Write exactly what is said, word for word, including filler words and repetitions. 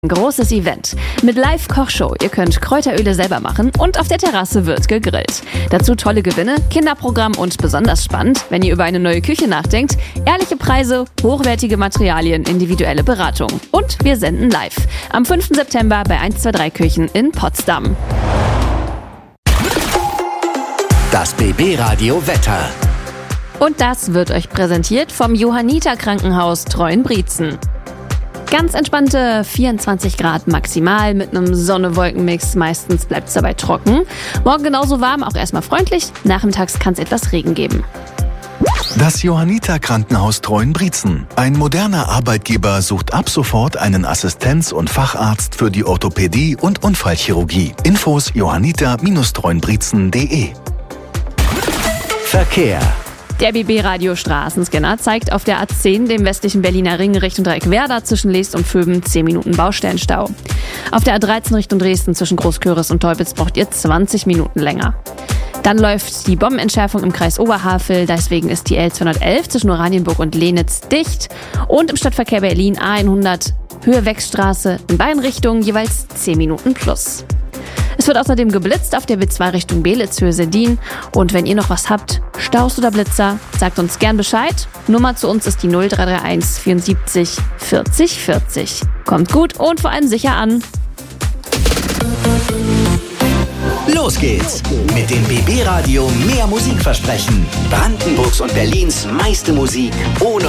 Ein großes Event mit Live-Kochshow. Ihr könnt Kräuteröle selber machen und auf der Terrasse wird gegrillt. Dazu tolle Gewinne, Kinderprogramm und besonders spannend, wenn ihr über eine neue Küche nachdenkt, ehrliche Preise, hochwertige Materialien, individuelle Beratung. Und wir senden live am fünften September bei eins zwei drei Küchen in Potsdam. Das B B-Radio Wetter. Und das wird euch präsentiert vom Johanniter Krankenhaus Treuenbrietzen. Ganz entspannte vierundzwanzig Grad maximal mit einem Sonne-Wolken-Mix. Meistens bleibt es dabei trocken. Morgen genauso warm, auch erstmal freundlich. Nachmittags kann es etwas Regen geben. Das Johanniter Krankenhaus Treuenbrietzen. Ein moderner Arbeitgeber sucht ab sofort einen Assistenz- und Facharzt für die Orthopädie und Unfallchirurgie. Infos johanniter Bindestrich treuenbrietzen punkt de. Verkehr. Der B B-Radio-Straßenscanner zeigt auf der A zehn, dem westlichen Berliner Ring, Richtung Dreieckwerder zwischen Leest und Vöben zehn Minuten Baustellenstau. Auf der A dreizehn Richtung Dresden zwischen Großköris und Teupitz braucht ihr zwanzig Minuten länger. Dann läuft die Bombenentschärfung im Kreis Oberhavel, deswegen ist die L zweihundertelf zwischen Oranienburg und Lenitz dicht. Und im Stadtverkehr Berlin A hundert Höhe Wechstraße in beiden Richtungen jeweils zehn Minuten plus. Es wird außerdem geblitzt auf der B zwei Richtung Belitz, Höhe Seldin. Und wenn ihr noch was habt, Staus oder Blitzer, sagt uns gern Bescheid. Nummer zu uns ist die null drei drei eins vierundsiebzig vierzig vierzig. Kommt gut und vor allem sicher an. Los geht's mit dem B B-Radio Mehr Musik versprechen. Brandenburgs und Berlins meiste Musik ohne